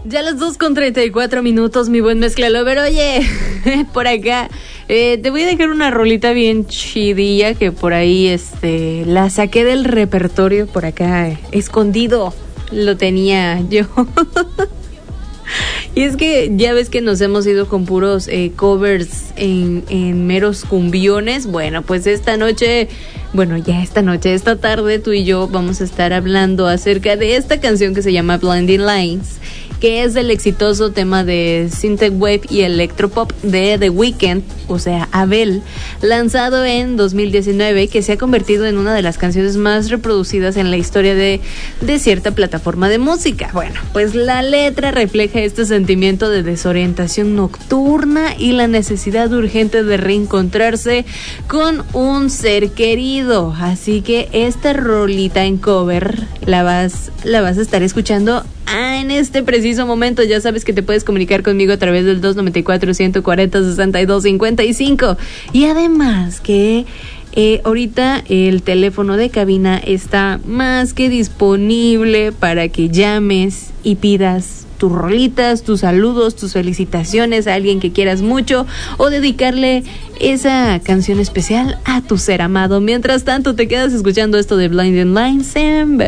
Ya las 2:34, mi buen mezclalover. Oye, por acá, te voy a dejar una rolita bien chidilla que por ahí, la saqué del repertorio por acá, escondido, lo tenía yo. Y es que ya ves que nos hemos ido con puros covers en meros cumbiones. Bueno, pues esta tarde tú y yo vamos a estar hablando acerca de esta canción que se llama Blinding Lights, que es el exitoso tema de synthwave y electropop de The Weeknd, o sea, Abel, lanzado en 2019, que se ha convertido en una de las canciones más reproducidas en la historia de cierta plataforma de música. Bueno, pues la letra refleja este sentimiento de desorientación nocturna y la necesidad urgente de reencontrarse con un ser querido. Así que esta rolita en cover la vas a estar escuchando en este preciso momento. Ya sabes que te puedes comunicar conmigo a través del 294-140-6255. Y además que ahorita el teléfono de cabina está más que disponible para que llames y pidas tus rolitas, tus saludos, tus felicitaciones a alguien que quieras mucho o dedicarle esa canción especial a tu ser amado. Mientras tanto, te quedas escuchando esto de Blinding Lights en